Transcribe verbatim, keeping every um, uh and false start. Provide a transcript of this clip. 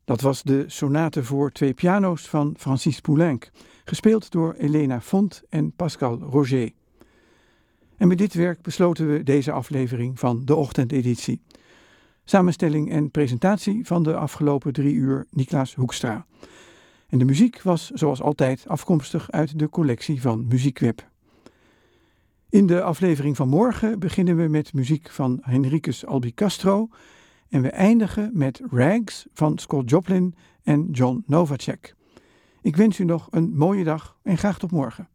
Dat was de sonate voor twee piano's van Francis Poulenc, gespeeld door Elena Font en Pascal Roger. En met dit werk besloten we deze aflevering van de ochtendeditie. Samenstelling en presentatie van de afgelopen drie uur Niklaas Hoekstra. En de muziek was zoals altijd afkomstig uit de collectie van Muziekweb. In de aflevering van morgen beginnen we met muziek van Henricus Albicastro en we eindigen met Rags van Scott Joplin en John Novacek. Ik wens u nog een mooie dag en graag tot morgen.